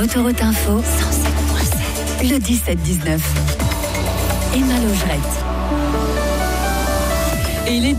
Autoroute Info, 107.7. Le 17-19. Emma Logerette. Et il est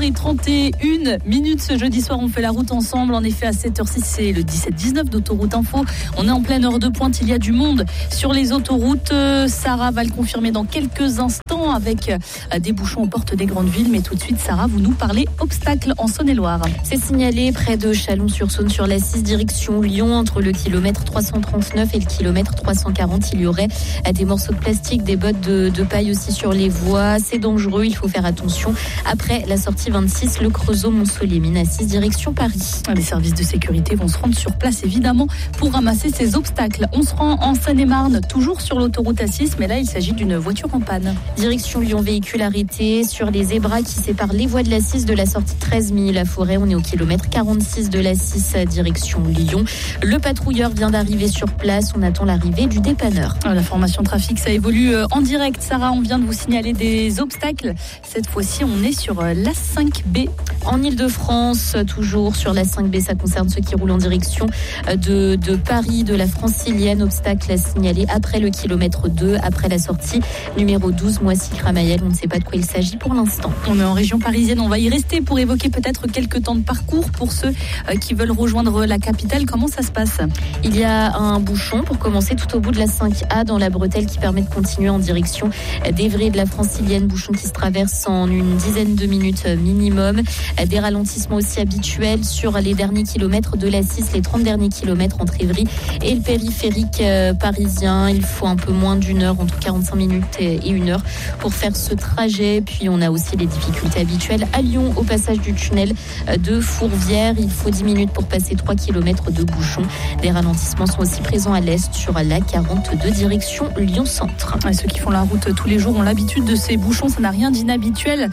17h31 ce jeudi soir, on fait la route ensemble. En effet, à 7h06, c'est le 17-19 d'Autoroute Info. On est en pleine heure de pointe, il y a du monde sur les autoroutes. Sarah va le confirmer dans quelques instants avec des bouchons aux portes des grandes villes. Mais tout de suite, Sarah, vous nous parlez obstacles en Saône-et-Loire. C'est signalé près de Chalon-sur-Saône sur la 6 direction Lyon. Entre le kilomètre 339 et le kilomètre 340, il y aurait des morceaux de plastique, des bottes de paille aussi sur les voies. C'est dangereux, il faut faire attention. Après la sortie 26, le Creusot-Montceau-les-Mines à 6 direction Paris. Les services de sécurité vont se rendre sur place évidemment pour ramasser ces obstacles. On se rend en Seine-et-Marne, toujours sur l'autoroute A6, mais là il s'agit d'une voiture en panne. Direction Lyon, véhicule arrêté sur les zébras qui séparent les voies de la 6 de la sortie 13 000 la Forêt. On est au kilomètre 46 de la 6 direction Lyon. Le patrouilleur vient d'arriver sur place. On attend l'arrivée du dépanneur. L'information trafic, ça évolue en direct. Sarah, on vient de vous signaler des obstacles. Cette fois-ci, on est sur la 5B. En Ile-de-France, toujours sur la 5B, ça concerne ceux qui roulent en direction de Paris, de la Francilienne. Obstacle à signaler après le kilomètre 2, après la sortie numéro 12, Moissy-Cramayel. On ne sait pas de quoi il s'agit pour l'instant. On est en région parisienne, on va y rester pour évoquer peut-être quelques temps de parcours pour ceux qui veulent rejoindre la capitale. Comment ça se passe ? Il y a un bouchon pour commencer tout au bout de la 5A dans la bretelle qui permet de continuer en direction d'Évry, de la Francilienne. Bouchon qui se traverse en une dizaine de minutes minimum. Des ralentissements aussi habituels sur les derniers kilomètres de la 6, les 30 derniers kilomètres entre Évry et le périphérique parisien. Il faut un peu moins d'une heure, entre 45 minutes et 1 heure pour faire ce trajet. Puis on a aussi les difficultés habituelles à Lyon au passage du tunnel de Fourvière. Il faut 10 minutes pour passer 3 kilomètres de bouchons. Des ralentissements sont aussi présents à l'est sur la 42 direction Lyon-Centre. Ceux qui font la route tous les jours ont l'habitude de ces bouchons. Ça n'a rien d'inhabituel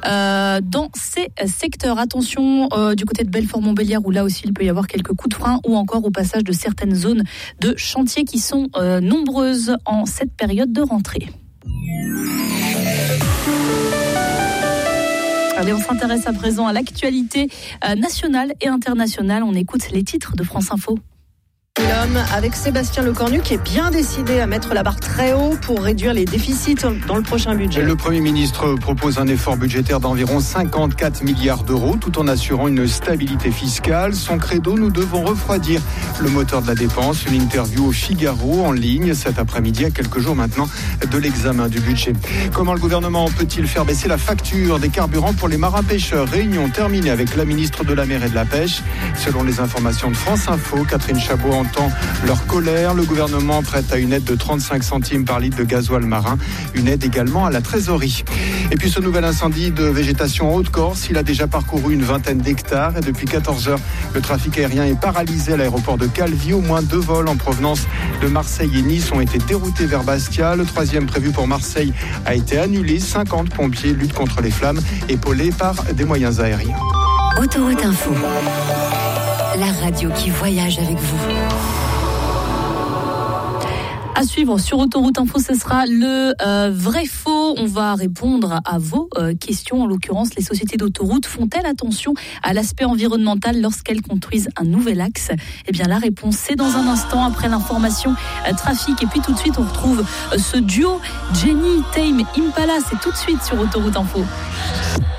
dans ces secteurs. Attention du côté de Belfort-Montbéliard où là aussi il peut y avoir quelques coups de frein ou encore au passage de certaines zones de chantier qui sont nombreuses en cette période de rentrée. Allez, on s'intéresse à présent à l'actualité nationale et internationale. On écoute les titres de France Info. L'homme avec Sébastien Lecornu qui est bien décidé à mettre la barre très haut pour réduire les déficits dans le prochain budget. Le Premier ministre propose un effort budgétaire d'environ 54 milliards d'euros tout en assurant une stabilité fiscale. Son credo, nous devons refroidir le moteur de la dépense. Une interview au Figaro en ligne cet après-midi à quelques jours maintenant de l'examen du budget. Comment le gouvernement peut-il faire baisser la facture des carburants pour les marins-pêcheurs ? Réunion terminée avec la ministre de la Mer et de la Pêche. Selon les informations de France Info, Catherine Chabot entend leur colère. Le gouvernement prête à une aide de 35 centimes par litre de gasoil marin. Une aide également à la trésorerie. Et puis ce nouvel incendie de végétation en Haute-Corse, il a déjà parcouru une vingtaine d'hectares et depuis 14 heures, le trafic aérien est paralysé à l'aéroport de Calvi. Au moins 2 vols en provenance de Marseille et Nice ont été déroutés vers Bastia. Le 3e prévu pour Marseille a été annulé. 50 pompiers luttent contre les flammes, épaulés par des moyens aériens. Autoroute Info. La radio qui voyage avec vous. À suivre sur Autoroute Info, ce sera le vrai-faux. On va répondre à vos questions. En l'occurrence, les sociétés d'autoroute font-elles attention à l'aspect environnemental lorsqu'elles construisent un nouvel axe ? Eh bien, la réponse, c'est dans un instant après l'information trafic. Et puis tout de suite, on retrouve ce duo Jenny, Tame Impala. C'est tout de suite sur Autoroute Info.